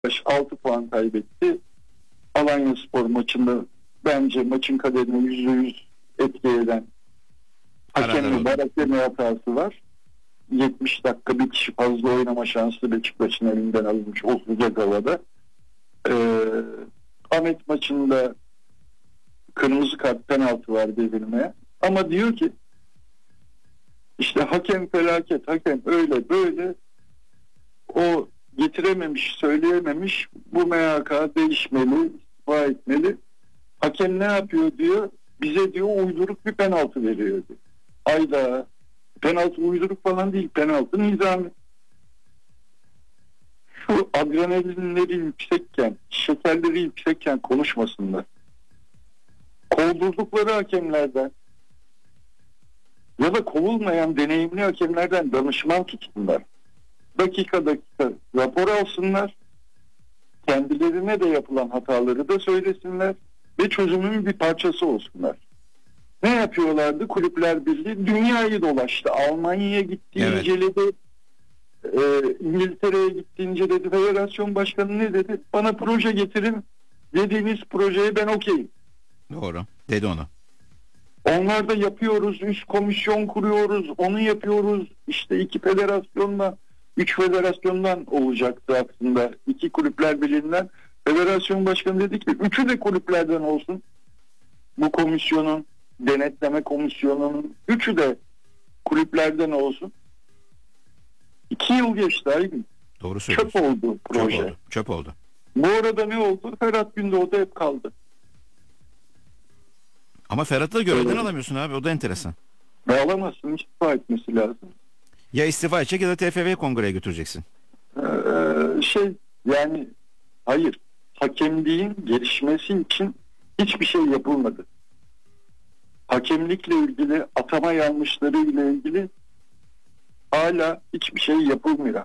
6 puan kaybetti. Alanyaspor maçında bence maçın kaderini %100 etki eden hakemin hatası var. 70 dakika bir kişi fazla oynama şansı Beşiktaş'ın elinden alınmış o sıcak havada. Ahmet maçında kırmızı kart, penaltı var verilmeye. Ama diyor ki işte hakem felaket, hakem öyle böyle, o getirememiş, söyleyememiş, bu MHK değişmeli, istifa etmeli. Hakem ne yapıyor diyor, bize diyor uyduruk bir penaltı veriyor diyor. Hayda, penaltı uyduruk falan değil, penaltı nizami. Şu adrenalinleri yüksekken, şekerleri yüksekken konuşmasınlar. Kovdurdukları hakemlerden ya da kovulmayan deneyimli hakemlerden danışman tutsunlar. Dakika rapor alsınlar. Kendilerine de yapılan hataları da söylesinler ve çözümün bir parçası olsunlar. Ne yapıyorlardı? Kulüpler Birliği dünyayı dolaştı. Almanya'ya gitti, evet, inceledi. İngiltere'ye gitti, inceledi. Federasyon başkanı ne dedi? Bana proje getirin. Dediğiniz projeye ben okeyim. Doğru. Dedi onu. Onlar da yapıyoruz. Üst komisyon kuruyoruz. Onu yapıyoruz. İşte 2 federasyonla 3 federasyondan olacaktı aslında. 2 Kulüpler Birliği'nden. Federasyon başkanı dedi ki 3'ü de kulüplerden olsun. Bu komisyonun, denetleme komisyonunun 3'ü de kulüplerden olsun. 2 yıl geçti Aygün. Doğru söylüyorsun. Çöp oldu proje. Çöp oldu. Bu arada ne oldu? Ferhat Gündoğdu hep kaldı. Ama Ferhat'ı da görevden alamıyorsun abi. O da enteresan. Ve alamazsın. İstifa etmesi lazım. Ya istifa edecek ya da TFF kongreye götüreceksin. Yani hayır. Hakemliğin gelişmesi için hiçbir şey yapılmadı. Hakemlikle ilgili, atama yanlışları ile ilgili hala hiçbir şey yapılmıyor.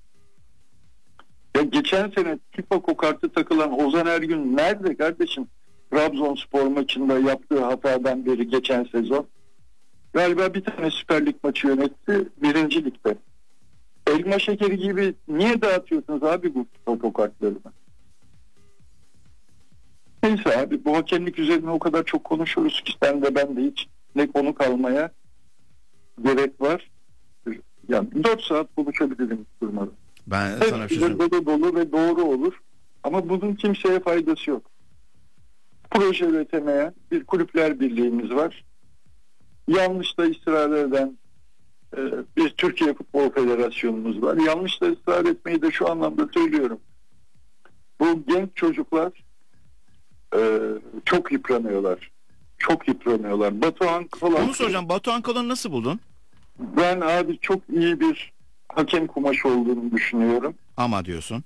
Ya geçen sene FIFA kokartı takılan Ozan Ergün nerede kardeşim? Trabzonspor maçında yaptığı hatadan beri geçen sezon. Galiba bir tane Süper Lig maçı yönetti 1. Lig'de. Elma şekeri gibi niye dağıtıyorsunuz abi bu FIFA kokartlarını? Neyse abi, bu hakemlik üzerine o kadar çok konuşuyoruz ki sen de ben de hiç ne konu kalmaya gerek var. Yani 4 saat konuşabilirim durmadan. Ben sana bir şey söyleyeyim. Dolu ve doğru olur. Ama bunun kimseye faydası yok. Proje üretemeyen bir Kulüpler Birliği'miz var. Yanlışla ısrar eden bir Türkiye Futbol Federasyonumuz var. Yanlışla ısrar etmeyi de şu anlamda söylüyorum. Bu genç çocuklar çok yıpranıyorlar. Çok yıpranıyorlar. Batuhan Kolan. Onu soracağım. Batuhan Kolan'ı nasıl buldun? Ben abi çok iyi bir hakem kumaşı olduğunu düşünüyorum. Ama diyorsun.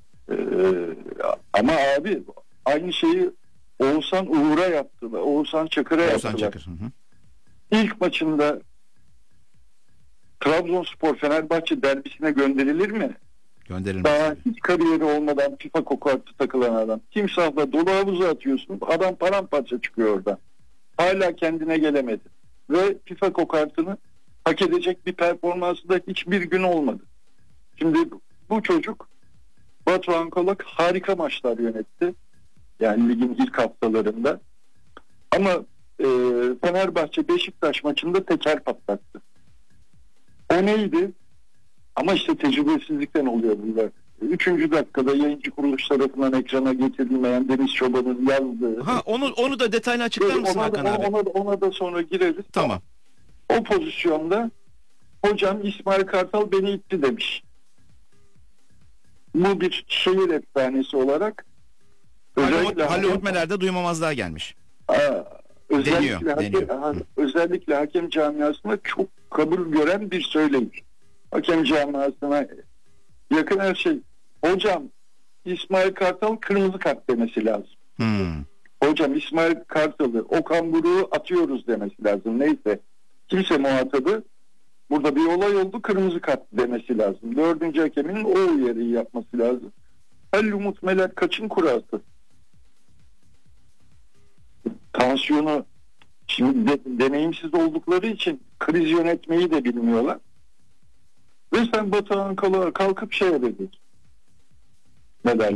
Ama abi aynı şeyi Oğuzhan Uğur'a yaptılar. Oğuzhan Çakır'a yaptılar. Çakır. Hı. İlk maçında Trabzonspor Fenerbahçe derbisine gönderilir mi? Gönderilmez. Daha hiç kariyeri olmadan FIFA kokartı takılan adam. Timsahla dolu havuza atıyorsun. Adam paramparça çıkıyor orada. Hala kendine gelemedi. Ve FIFA kokartını hak edecek bir performansı da hiçbir gün olmadı. Şimdi bu çocuk Batuhan Kolak harika maçlar yönetti. Yani ligin ilk haftalarında. Ama Fenerbahçe Beşiktaş maçında teker patlattı. O neydi? Ama işte tecrübesizlikten oluyor bunlar. 3. dakikada yayıncı kuruluş tarafından ekrana getirilmeyen Deniz Çoban'ın yazdığı. Onu da detaylı açıklar mısın Hakan abi? Ona da sonra gireriz. Tamam. O pozisyonda hocam İsmail Kartal beni itti demiş. Bu bir şehir efsanesi olarak Halil Ötmeler'de duymamazlığa gelmiş. Özellikle hakem camiasında çok kabul gören bir söyleyiş. Hakem camiasına yakın her şey. Hocam İsmail Kartal kırmızı kart demesi lazım. Hocam İsmail Kartal'ı, Okan Buruk'u atıyoruz demesi lazım. Neyse. Kimse muhatabı burada bir olay oldu, kırmızı kart demesi lazım. 4. hakemin o uyarıyı yapması lazım. Halil Umut Meler kaçın kurası? Tansiyonu şimdi deneyimsiz oldukları için kriz yönetmeyi de bilmiyorlar. Ve sen Batuhan Kolak'a kalkıp şey dedik. Ne derler?